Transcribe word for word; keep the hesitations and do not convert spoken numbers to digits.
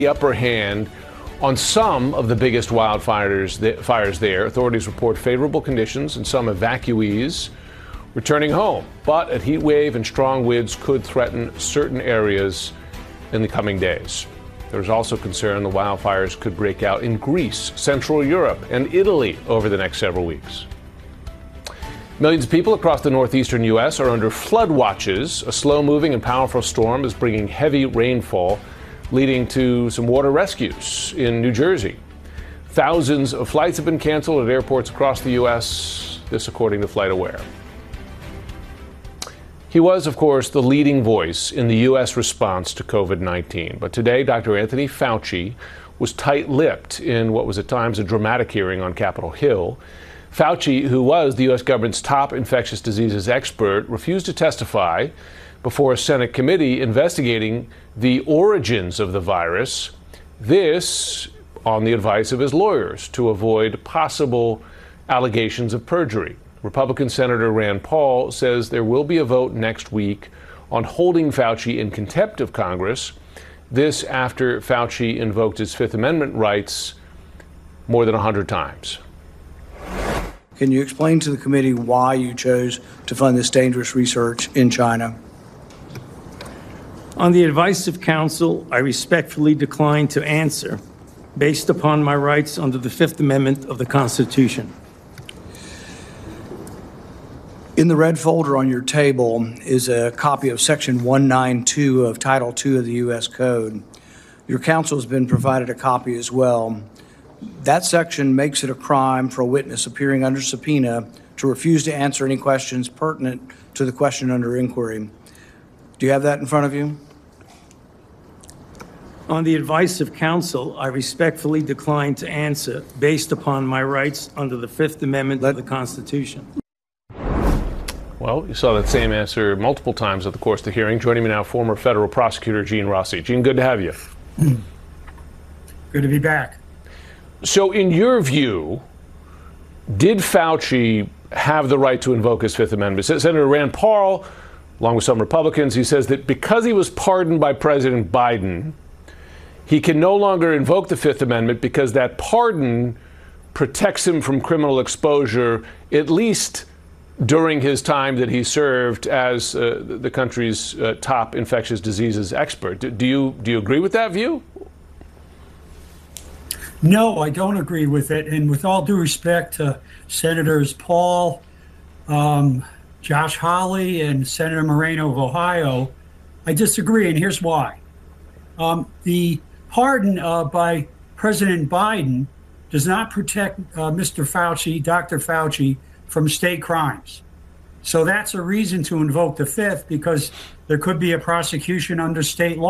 the upper hand on some of the biggest wildfires th- fires there. Authorities report favorable conditions and some evacuees returning home. But a heat wave and strong winds could threaten certain areas in the coming days. There's also concern the wildfires could break out in Greece, Central Europe, and Italy over the next several weeks. Millions of people across the northeastern U S are under flood watches. A slow-moving and powerful storm is bringing heavy rainfall, leading to some water rescues in New Jersey. Thousands of flights have been canceled at airports across the U S, this according to FlightAware. He was, of course, the leading voice in the U S response to COVID nineteen. But today, Doctor Anthony Fauci was tight-lipped in what was at times a dramatic hearing on Capitol Hill. Fauci, who was the U S government's top infectious diseases expert, refused to testify before a Senate committee investigating the origins of the virus. This on the advice of his lawyers to avoid possible allegations of perjury. Republican Senator Rand Paul says there will be a vote next week on holding Fauci in contempt of Congress. This after Fauci invoked his Fifth Amendment rights more than one hundred times. Can you explain to the committee why you chose to fund this dangerous research in China? On the advice of counsel, I respectfully decline to answer based upon my rights under the Fifth Amendment of the Constitution. In the red folder on your table is a copy of Section one ninety-two of Title two of the U S Code. Your counsel has been provided a copy as well. That section makes it a crime for a witness appearing under subpoena to refuse to answer any questions pertinent to the question under inquiry. Do you have that in front of you? On the advice of counsel, I respectfully decline to answer based upon my rights under the Fifth Amendment Let- of the Constitution. Well, you saw that same answer multiple times at the course of the hearing. Joining me now, former federal prosecutor Gene Rossi. Gene, good to have you. Good to be back. So in your view, did Fauci have the right to invoke his Fifth Amendment? Senator Rand Paul, along with some Republicans, he says that because he was pardoned by President Biden, he can no longer invoke the Fifth Amendment because that pardon protects him from criminal exposure, at least during his time that he served as uh, the country's uh, top infectious diseases expert. Do, do you do you agree with that view? No, I don't agree with it. And with all due respect to Senators Paul, um, Josh Hawley, and Senator Moreno of Ohio, I disagree, and here's why. Um, the pardon uh, by President Biden does not protect uh, Mister Fauci, Doctor Fauci, from state crimes. So that's a reason to invoke the Fifth, because there could be a prosecution under state law.